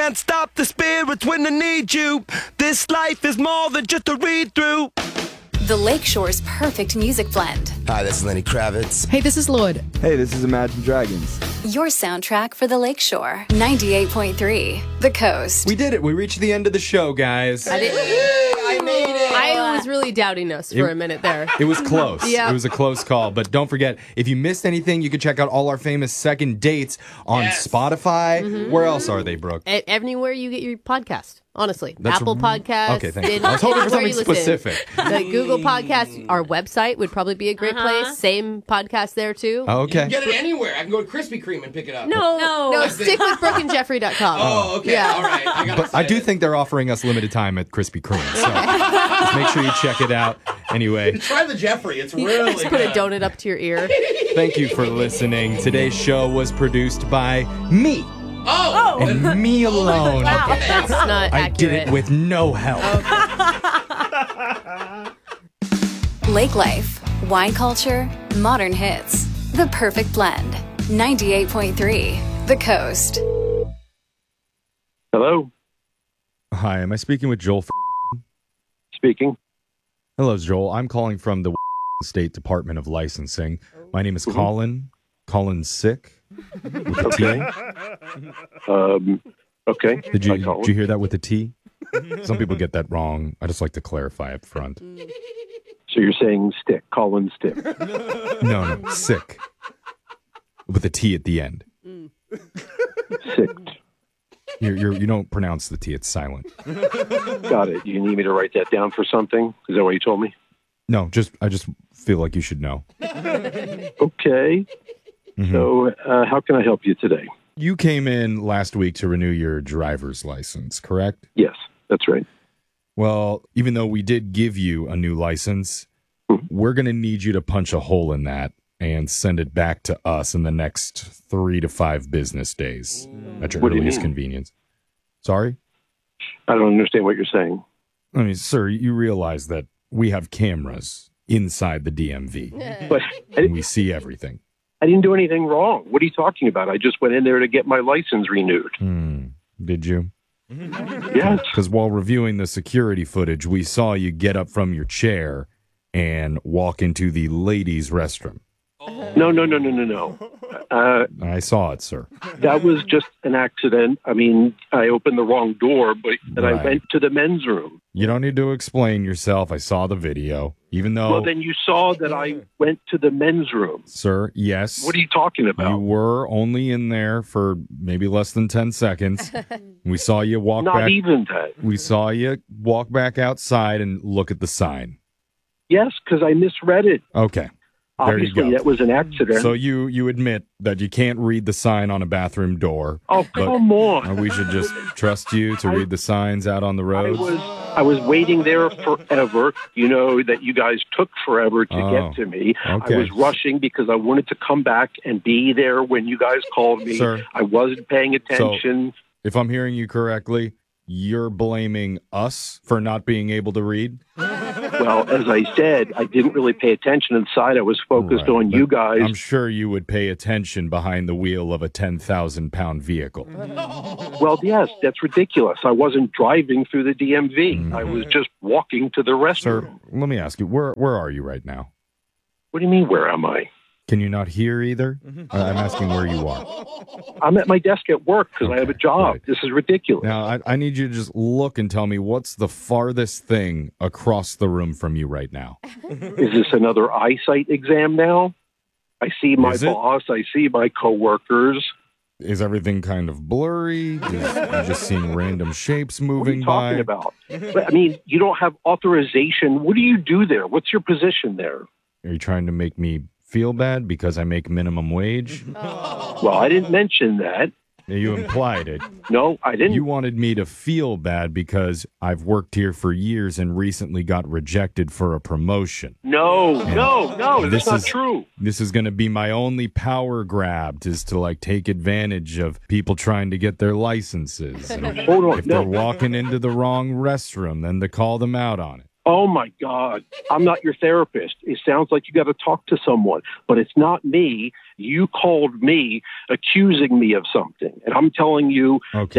can't stop the spirits when I need you. This life is more than just a read-through. The Lakeshore's perfect music blend. Hi, this is Lenny Kravitz. Hey, this is Lord. Hey, this is Imagine Dragons. Your soundtrack for the Lakeshore. 98.3, The Coast. We did it. We reached the end of the show, guys. I made it. I was really doubting us for a minute there. It was close. Yeah. It was a close call. But don't forget, if you missed anything, you can check out all our famous second dates on Spotify. Mm-hmm. Where else are they, Brooke? Anywhere you get your podcast, honestly. That's Apple Podcasts. Okay, thank you. I was hoping for something specific. The Google Podcast, our website would probably be a great place. Same podcast there, too. Oh, okay. You can get it anywhere. I can go to Krispy Kreme and pick it up. No, stick with BrookeandJeffrey.com. Oh, okay. Yeah. All right. But I do think they're offering us limited time at Krispy Kreme. So just make sure you check it out. Anyway, Try the Jeffrey. It's really Just put a good. donut up to your ear. thank you for listening. Today's show was produced by me Oh! and me alone. That's not I accurate. did it with no help. Lake life, wine culture, modern hits. The perfect blend. 98.3, The Coast. Hello, Hi, am I speaking with Joel? speaking. Hello, Joel. I'm calling from the State Department of Licensing. My name is Colin. Colin Sick. With a T. Okay. Did you Hi, Colin. hear that with a T? Some people get that wrong. I just like to clarify up front. So you're saying stick, Colin Stick. No, sick. With a T at the end. Sicked. You don't pronounce the T, it's silent. Got it. You need me to write that down for something? Is that what you told me? No, I just feel like you should know. Okay. Mm-hmm. So how can I help you today? You came in last week to renew your driver's license, correct? Yes, that's right. Well, even though we did give you a new license, we're going to need you to punch a hole in that and send it back to us in the next 3 to 5 business days at your What do you earliest mean? convenience. Sorry? I don't understand what you're saying. I mean, sir, you realize that we have cameras inside the DMV. But And we see everything. I didn't do anything wrong. What are you talking about? I just went in there to get my license renewed. Did you? Yes. Because while reviewing the security footage, we saw you get up from your chair and walk into the ladies' restroom. No. I saw it, sir. That was just an accident. I mean, I opened the wrong door, but I Right. went to the men's room. You don't need to explain yourself. I saw the video. Even though, Well, then you saw that I went to the men's room. sir, yes. What are you talking You about? were only in there for maybe less than 10 seconds. We saw you walk Not back. even that. We saw you walk back outside and look at the sign. Yes, because I misread it. Okay. There you Obviously, go. that was an accident. So you admit that you can't read the sign on a bathroom door. Oh, but come on. We should just trust you to read the signs out on the roads. I was waiting there forever. You know that you guys took forever to Oh, get to me. okay. I was rushing because I wanted to come back and be there when you guys called me. Sir. I wasn't paying attention. If I'm hearing you correctly, you're blaming us for not being able to read? Well, as I said, I didn't really pay attention inside. I was focused Right, on but you guys. I'm sure you would pay attention behind the wheel of a 10,000-pound vehicle. Well, yes, that's ridiculous. I wasn't driving through the DMV. I was just walking to the restroom. Sir, let me ask you, where are you right now? What do you mean, where am I? Can you not hear either? I'm asking where you are. I'm at my desk at work because I have a job. right. This is ridiculous. Now, I need you to just look and tell me what's the farthest thing across the room from you right now. Is this another eyesight exam now? I see my Is it? boss. I see my coworkers. Is everything kind of blurry? You're just seeing random shapes What are moving you by? talking about? But, I mean, you don't have authorization. What do you do there? What's your position there? Are you trying to make me feel bad because I make minimum wage? Well, I didn't mention that. You implied it. No, I didn't. You wanted me to feel bad because I've worked here for years and recently got rejected for a promotion. No, this that's not is- true. This is going to be my only power grab, is to take advantage of people trying to get their licenses. And Hold on. if No. they're walking into the wrong restroom, then to call them out on it. Oh, my God. I'm not your therapist. It sounds like you got to talk to someone, but it's not me. You called me accusing me of something, and I'm telling you Okay. that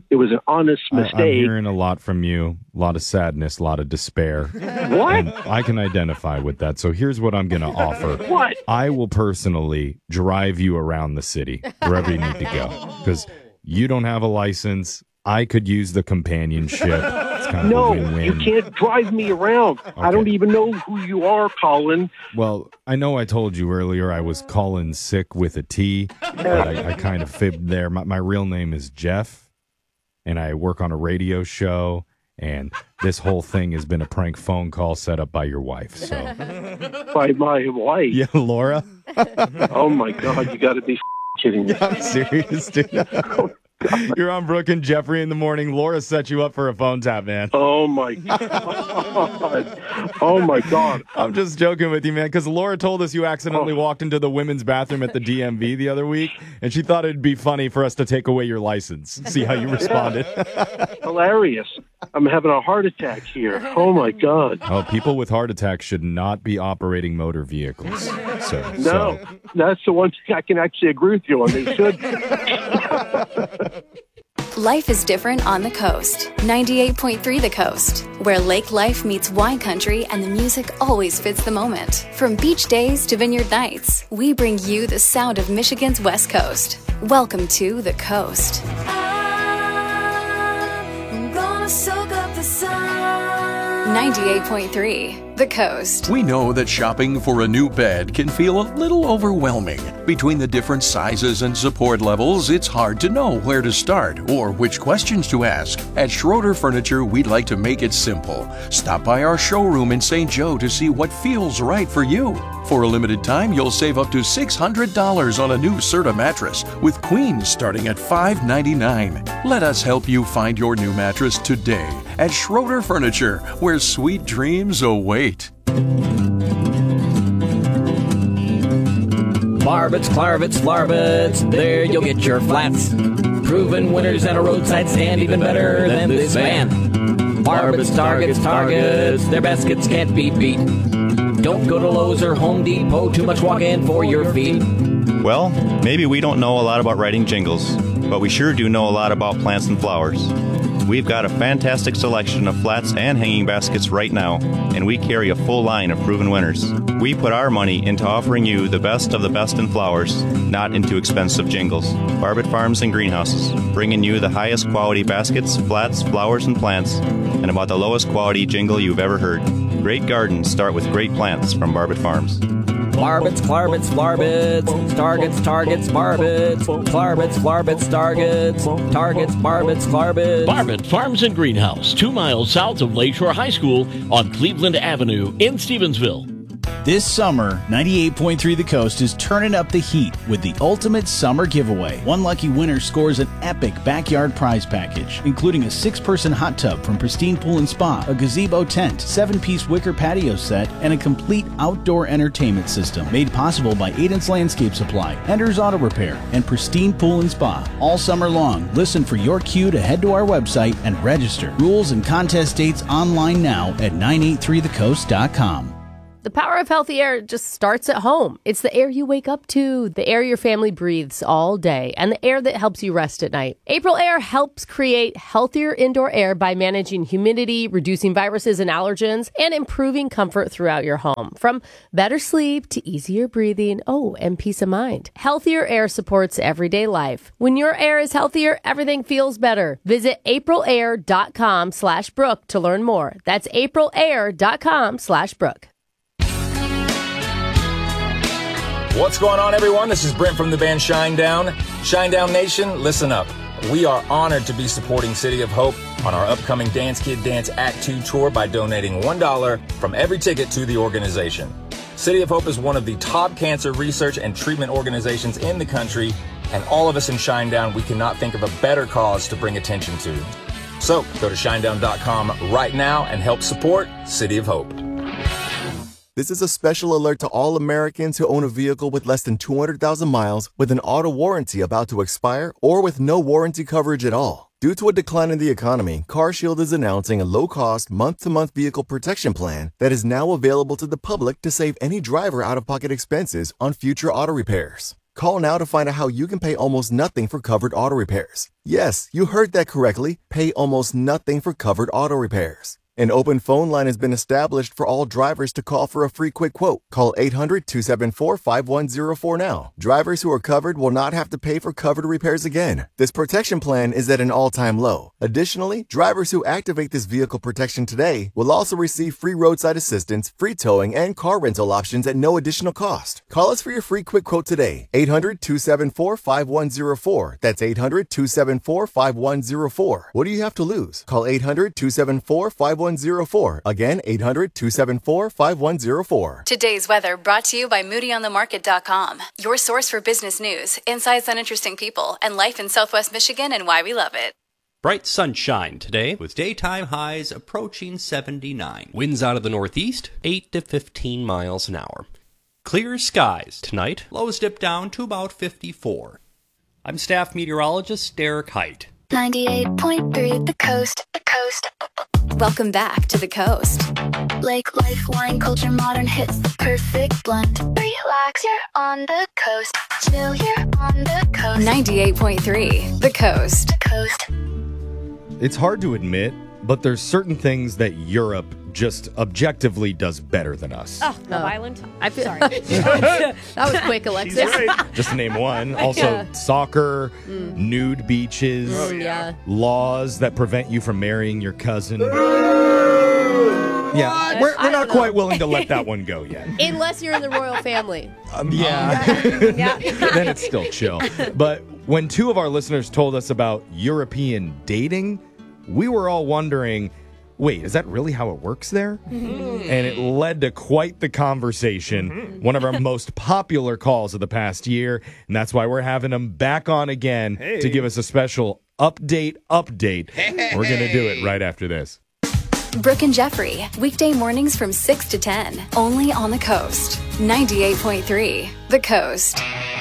It was an honest mistake. I'm hearing a lot from you, a lot of sadness, a lot of despair. What? And I can identify with that. So here's what I'm going to offer. What? I will personally drive you around the city, wherever you need to go. Because you don't have a license. I could use the companionship. It's kind of No, a win-win. you can't drive me around. I don't even know who you are, Colin. Well, I know I told you earlier I was Colin Sick with a T, but I kind of fibbed there. My real name is Jeff, and I work on a radio show, and this whole thing has been a prank phone call set up by your wife. So, By my wife. yeah, Laura? Oh, my God. You got to be kidding me. I'm serious, dude. You're on Brooke and Jeffrey in the morning. Laura set you up for a phone tap, man. Oh, my God. Oh, my God. I'm just joking with you, man, because Laura told us you accidentally walked into the women's bathroom at the DMV the other week, and she thought it'd be funny for us to take away your license. See how you responded. Hilarious. I'm having a heart attack here. Oh, my God. Oh, people with heart attacks should not be operating motor vehicles, sir. No, that's the one thing I can actually agree with you on. They should. Life is different on the coast. 98.3 The Coast, where lake life meets wine country and the music always fits the moment. From beach days to vineyard nights, we bring you the sound of Michigan's West Coast. Welcome to The Coast. I'm gonna soak up the sun. 98.3 The Coast. We know that shopping for a new bed can feel a little overwhelming. Between the different sizes and support levels, it's hard to know where to start or which questions to ask. At Schroeder Furniture, we'd like to make it simple. Stop by our showroom in St. Joe to see what feels right for you. For a limited time, you'll save up to $600 on a new Serta mattress, with queens starting at $599. Let us help you find your new mattress today at Schroeder Furniture, where sweet dreams await. Barbets, Clarvets, Flarvets, there you'll get your flats. Proven winners at a roadside stand, even better than this van. Barbets, Targets, their baskets can't be beat. Don't go to Lowe's or Home Depot, too much walk-in for your feet. Well, maybe we don't know a lot about writing jingles, but we sure do know a lot about plants and flowers. We've got a fantastic selection of flats and hanging baskets right now, and we carry a full line of proven winners. We put our money into offering you the best of the best in flowers, not into expensive jingles. Barbet Farms and Greenhouses, bringing you the highest quality baskets, flats, flowers, and plants, and about the lowest quality jingle you've ever heard. Great gardens start with great plants from Barbet Farms. Barbets, Clarvets, Flarvets, Targets, Barbets, Clarvets, Flarvets, Targets, Barbets, Flarvets. Barbet Farms and Greenhouse, 2 miles south of Lakeshore High School on Cleveland Avenue in Stevensville. This summer, 98.3 The Coast is turning up the heat with the ultimate summer giveaway. One lucky winner scores an epic backyard prize package, including a 6-person hot tub from Pristine Pool & Spa, a gazebo tent, 7-piece wicker patio set, and a complete outdoor entertainment system made possible by Aiden's Landscape Supply, Ender's Auto Repair, and Pristine Pool & Spa. All summer long, listen for your cue to head to our website and register. Rules and contest dates online now at 983thecoast.com. The power of healthy air just starts at home. It's the air you wake up to, the air your family breathes all day, and the air that helps you rest at night. April Air helps create healthier indoor air by managing humidity, reducing viruses and allergens, and improving comfort throughout your home. From better sleep to easier breathing, and peace of mind. Healthier air supports everyday life. When your air is healthier, everything feels better. Visit aprilair.com/Brooke to learn more. That's aprilair.com/Brooke. What's going on, everyone? This is Brent from the band Shinedown. Shinedown Nation, listen up. We are honored to be supporting City of Hope on our upcoming Dance Kid Dance Act 2 tour by donating $1 from every ticket to the organization. City of Hope is one of the top cancer research and treatment organizations in the country, and all of us in Shinedown, we cannot think of a better cause to bring attention to. So go to shinedown.com right now and help support City of Hope. This is a special alert to all Americans who own a vehicle with less than 200,000 miles with an auto warranty about to expire or with no warranty coverage at all. Due to a decline in the economy, CarShield is announcing a low-cost, month-to-month vehicle protection plan that is now available to the public to save any driver out-of-pocket expenses on future auto repairs. Call now to find out how you can pay almost nothing for covered auto repairs. Yes, you heard that correctly. Pay almost nothing for covered auto repairs. An open phone line has been established for all drivers to call for a free quick quote. Call 800-274-5104 now. Drivers who are covered will not have to pay for covered repairs again. This protection plan is at an all-time low. Additionally, drivers who activate this vehicle protection today will also receive free roadside assistance, free towing, and car rental options at no additional cost. Call us for your free quick quote today. 800-274-5104. That's 800-274-5104. What do you have to lose? Call 800-274-5104. Again, 800-274-5104. Today's weather brought to you by MoodyOnTheMarket.com, your source for business news, insights on interesting people, and life in Southwest Michigan and why we love it. Bright sunshine today with daytime highs approaching 79. Winds out of the northeast, 8 to 15 miles an hour. Clear skies tonight, lows dip down to about 54. I'm staff meteorologist Derek Height. 98.3 The Coast, The Coast. Welcome back to The Coast. Lake life, wine culture, modern hits, the perfect blend. Relax, you're on the coast. Chill, you're on the coast. 98.3 The Coast. The Coast. It's hard to admit, but there's certain things that Europe just objectively does better than us. Oh, Love Island? I feel Sorry. that was quick, Alexis. Just to name one. Also, soccer, nude beaches, laws that prevent you from marrying your cousin. Yeah, we're not quite willing to let that one go yet. Unless you're in the royal family. Then it's still chill. But when two of our listeners told us about European dating, we were all wondering, wait, is that really how it works there? And it led to quite the conversation, one of our most popular calls of the past year, and that's why we're having them back on again to give us a special update. We're going to do it right after this. Brooke and Jeffrey, weekday mornings from 6 to 10, only on The Coast. 98.3 The Coast.